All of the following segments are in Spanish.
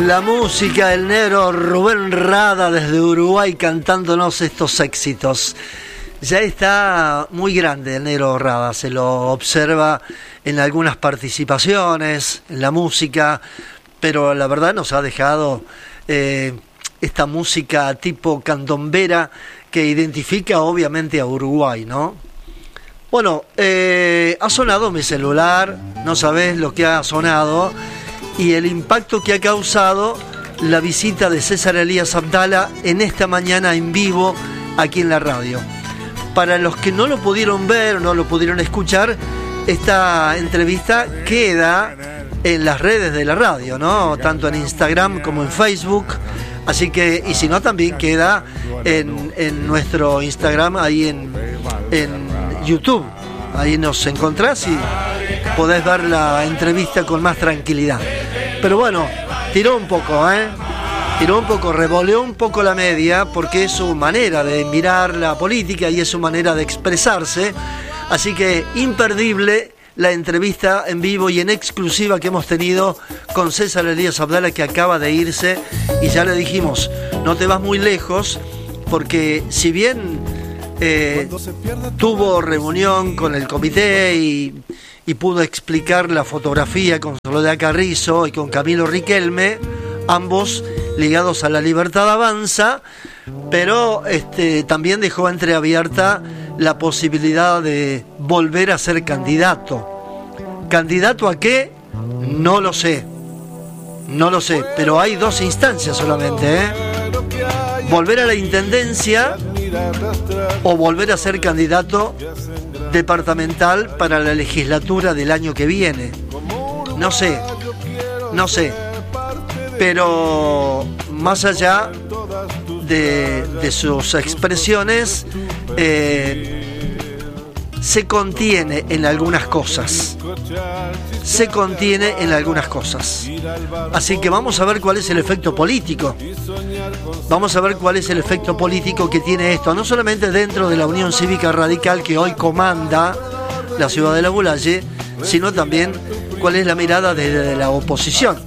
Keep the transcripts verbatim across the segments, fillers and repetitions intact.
La música del negro Rubén Rada desde Uruguay cantándonos estos éxitos. Ya está muy grande el negro Rada, se lo observa en algunas participaciones, en la música, pero la verdad nos ha dejado eh, esta música tipo candombera que identifica obviamente a Uruguay, ¿no? Bueno, eh, ha sonado mi celular, no sabés lo que ha sonado y el impacto que ha causado la visita de César Elías Abdala en esta mañana en vivo aquí en la radio. Para los que no lo pudieron ver o no lo pudieron escuchar, esta entrevista queda en las redes de la radio, ¿no? Tanto en Instagram como en Facebook. Así que, y si no, también queda en, en nuestro Instagram, ahí en, en YouTube. Ahí nos encontrás y podés ver la entrevista con más tranquilidad. Pero bueno, tiró un poco, ¿eh? Tiró un poco, revoleó un poco la media, porque es su manera de mirar la política y es su manera de expresarse. Así que imperdible la entrevista en vivo y en exclusiva que hemos tenido con César Elías Abdala, que acaba de irse. Y ya le dijimos, no te vas muy lejos, porque si bien eh, tuvo reunión con el comité y, y pudo explicar la fotografía con Soledad Carrizo y con Camilo Riquelme, ambos ligados a La Libertad Avanza, pero este, también dejó entreabierta la posibilidad de volver a ser candidato. ¿Candidato a qué? No lo sé. No lo sé, pero hay dos instancias solamente, ¿eh? Volver a la intendencia o volver a ser candidato departamental para la legislatura del año que viene. No sé, no sé. Pero más allá de, de sus expresiones, eh, se contiene en algunas cosas. Se contiene en algunas cosas. Así que vamos a ver cuál es el efecto político. Vamos a ver cuál es el efecto político que tiene esto, no solamente dentro de la Unión Cívica Radical que hoy comanda la ciudad de La Bulaye, sino también cuál es la mirada desde la oposición.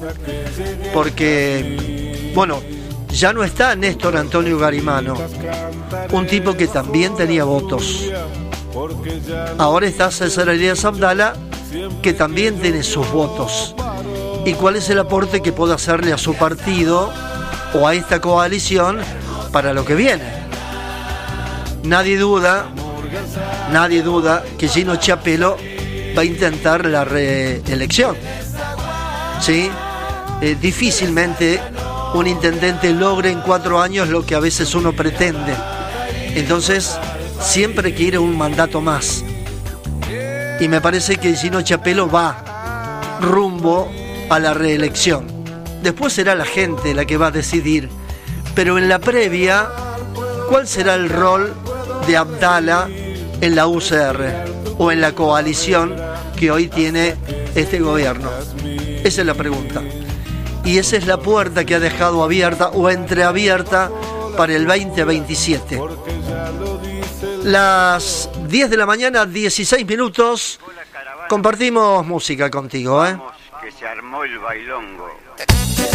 Porque, bueno, ya no está Néstor Antonio Garimano, un tipo que también tenía votos. Ahora está César Elías Abdala, que también tiene sus votos. ¿Y cuál es el aporte que puede hacerle a su partido o a esta coalición para lo que viene? Nadie duda, nadie duda que Gino Chiapello va a intentar la reelección. ¿Sí? Eh, difícilmente un intendente logre en cuatro años lo que a veces uno pretende. Entonces, siempre quiere un mandato más. Y me parece que Gino Chiapello va rumbo a la reelección. Después será la gente la que va a decidir. Pero en la previa, ¿cuál será el rol de Abdala en la U C R o en la coalición que hoy tiene este gobierno? Esa es la pregunta. Y esa es la puerta que ha dejado abierta o entreabierta para el veinte veintisiete. Las diez de la mañana, dieciséis minutos. Compartimos música contigo, ¿eh? Vamos, que se armó el bailongo.